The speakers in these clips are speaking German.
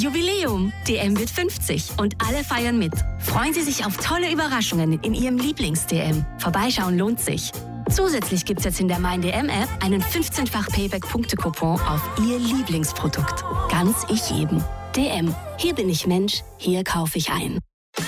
Jubiläum. DM wird 50 und alle feiern mit. Freuen Sie sich auf tolle Überraschungen in Ihrem Lieblings-DM. Vorbeischauen lohnt sich. Zusätzlich gibt's jetzt in der Mein DM-App einen 15-fach Payback-Punkte-Coupon auf Ihr Lieblingsprodukt. Ganz ich jedem. DM. Hier bin ich Mensch, hier kaufe ich ein.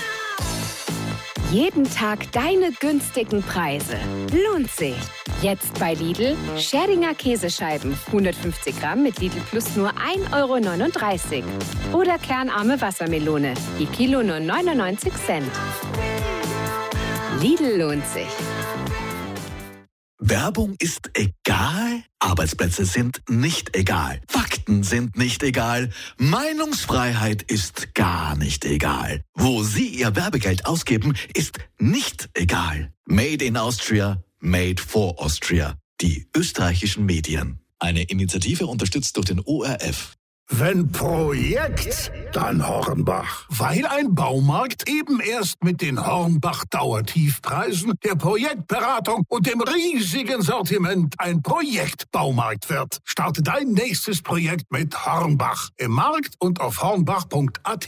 Jeden Tag deine günstigen Preise. Lohnt sich. Jetzt bei Lidl Scherdinger Käsescheiben 150 Gramm mit Lidl Plus nur 1,39 €. Oder kernarme Wassermelone, die Kilo nur 99 Cent. Lidl lohnt sich. Werbung ist egal, Arbeitsplätze sind nicht egal, Fakten sind nicht egal, Meinungsfreiheit ist gar nicht egal. Wo Sie Ihr Werbegeld ausgeben, ist nicht egal. Made in Austria, made for Austria. Die österreichischen Medien. Eine Initiative unterstützt durch den ORF. Wenn Projekt, dann Hornbach. Weil ein Baumarkt eben erst mit den Hornbach-Dauertiefpreisen, der Projektberatung und dem riesigen Sortiment ein Projektbaumarkt wird. Starte dein nächstes Projekt mit Hornbach. Im Markt und auf hornbach.at.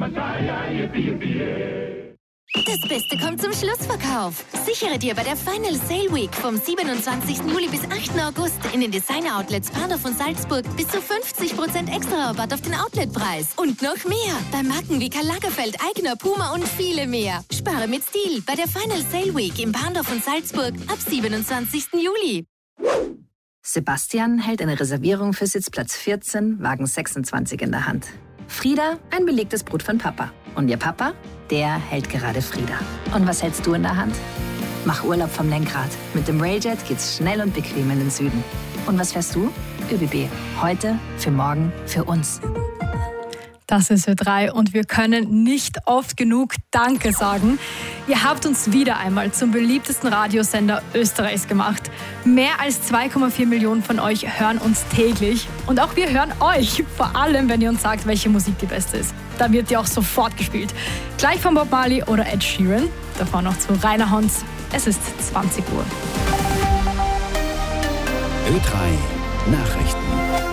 Das Beste kommt zum Schlussverkauf. Sichere dir bei der Final Sale Week vom 27. Juli bis 8. August in den Designer-Outlets Parndorf und Salzburg bis zu 50% extra Rabatt auf den Outletpreis. Und noch mehr bei Marken wie Karl Lagerfeld, Aigner, Puma und viele mehr. Spare mit Stil bei der Final Sale Week in Parndorf und Salzburg ab 27. Juli. Sebastian hält eine Reservierung für Sitzplatz 14, Wagen 26 in der Hand. Frieda, ein belegtes Brot von Papa. Und ihr Papa, der hält gerade Frieda. Und was hältst du in der Hand? Mach Urlaub vom Lenkrad. Mit dem Railjet geht's schnell und bequem in den Süden. Und was fährst du? ÖBB. Heute, für morgen, für uns. Das ist Ö3 und wir können nicht oft genug Danke sagen. Ihr habt uns wieder einmal zum beliebtesten Radiosender Österreichs gemacht. Mehr als 2,4 Millionen von euch hören uns täglich. Und auch wir hören euch, vor allem wenn ihr uns sagt, welche Musik die beste ist. Da wird die auch sofort gespielt. Gleich von Bob Marley oder Ed Sheeran. Davor noch zu Rainer Hons. Es ist 20 Uhr. Ö3 Nachrichten.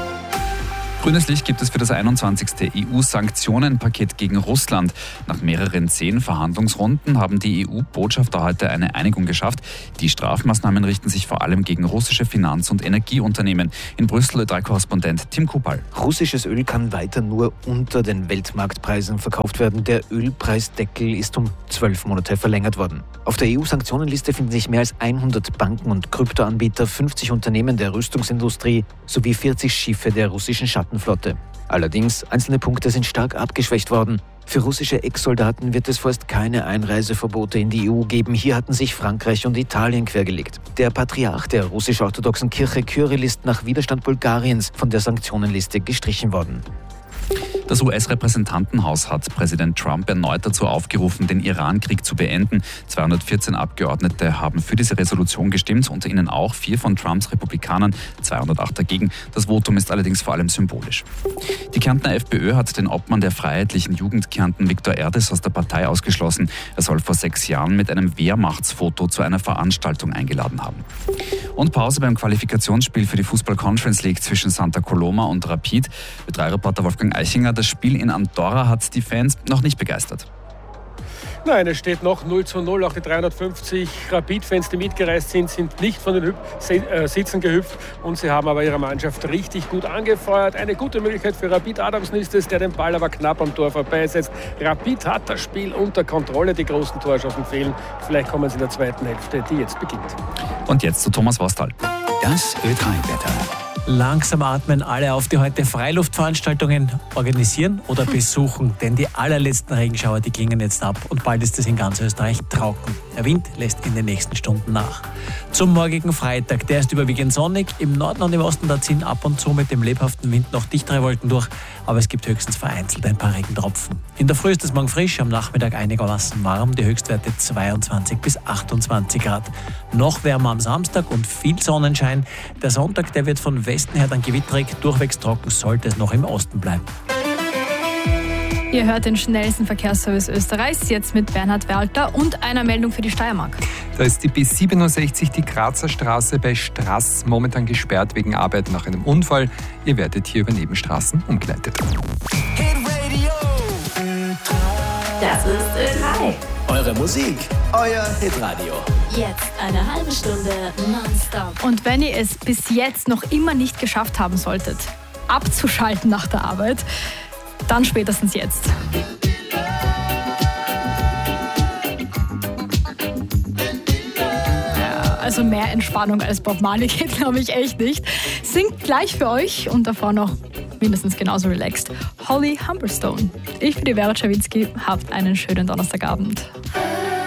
Grünes Licht gibt es für das 21. EU-Sanktionenpaket gegen Russland. Nach mehreren 10 Verhandlungsrunden haben die EU-Botschafter heute eine Einigung geschafft. Die Strafmaßnahmen richten sich vor allem gegen russische Finanz- und Energieunternehmen. In Brüssel Ö3-Korrespondent Tim Kupal. Russisches Öl kann weiter nur unter den Weltmarktpreisen verkauft werden. Der Ölpreisdeckel ist um 12 Monate verlängert worden. Auf der EU-Sanktionenliste finden sich mehr als 100 Banken und Kryptoanbieter, 50 Unternehmen der Rüstungsindustrie sowie 40 Schiffe der russischen Schattenflotte. Allerdings, einzelne Punkte sind stark abgeschwächt worden. Für russische Ex-Soldaten wird es vorerst keine Einreiseverbote in die EU geben. Hier hatten sich Frankreich und Italien quergelegt. Der Patriarch der russisch-orthodoxen Kirche Kyrill ist nach Widerstand Bulgariens von der Sanktionenliste gestrichen worden. Das US-Repräsentantenhaus hat Präsident Trump erneut dazu aufgerufen, den Iran-Krieg zu beenden. 214 Abgeordnete haben für diese Resolution gestimmt, unter ihnen auch 4 von Trumps Republikanern, 208 dagegen. Das Votum ist allerdings vor allem symbolisch. Die Kärntner FPÖ hat den Obmann der Freiheitlichen Jugend Kärnten Viktor Erdes aus der Partei ausgeschlossen. Er soll vor 6 Jahren mit einem Wehrmachtsfoto zu einer Veranstaltung eingeladen haben. Und Pause beim Qualifikationsspiel für die Fußball-Conference League zwischen Santa Coloma und Rapid. Ö3-Reporter Wolfgang Eichinger, das Spiel in Andorra hat die Fans noch nicht begeistert. Nein, es steht noch 0:0. Auch die 350 Rapid-Fans, die mitgereist sind, sind nicht von den Sitzen gehüpft. Und sie haben aber ihre Mannschaft richtig gut angefeuert. Eine gute Möglichkeit für Rapid. Adamsen ist es, der den Ball aber knapp am Tor vorbeisetzt. Rapid hat das Spiel unter Kontrolle. Die großen Torschancen fehlen. Vielleicht kommen sie in der zweiten Hälfte, die jetzt beginnt. Und jetzt zu Thomas Wastal. Das Ö3-Wetter. Langsam atmen alle auf, die heute Freiluftveranstaltungen organisieren oder besuchen, denn die allerletzten Regenschauer, die klingen jetzt ab und bald ist es in ganz Österreich trocken. Der Wind lässt in den nächsten Stunden nach. Zum morgigen Freitag, der ist überwiegend sonnig. Im Norden und im Osten da ziehen ab und zu mit dem lebhaften Wind noch dichtere Wolken durch, aber es gibt höchstens vereinzelt ein paar Regentropfen. In der Früh ist es morgen frisch, am Nachmittag einigermaßen warm, die Höchstwerte 22 bis 28 Grad. Noch wärmer am Samstag und viel Sonnenschein. Der Sonntag, der wird von Westen her dann gewitterig, durchwegs trocken sollte es noch im Osten bleiben. Ihr hört den schnellsten Verkehrsservice Österreichs, jetzt mit Bernhard Walter und einer Meldung für die Steiermark. Da ist die B67, die Grazer Straße bei Straß, momentan gesperrt wegen Arbeit nach einem Unfall. Ihr werdet hier über Nebenstraßen umgeleitet. Hit Radio. Das ist Ö3. Eure Musik, euer Hitradio. Jetzt eine halbe Stunde nonstop. Und wenn ihr es bis jetzt noch immer nicht geschafft haben solltet, abzuschalten nach der Arbeit, dann spätestens jetzt. Ja, also mehr Entspannung als Bob Marley geht, glaube ich, echt nicht. Singt gleich für euch und davor noch mindestens genauso relaxed Holly Humberstone. Ich bin die Vera Czerwinski. Habt einen schönen Donnerstagabend.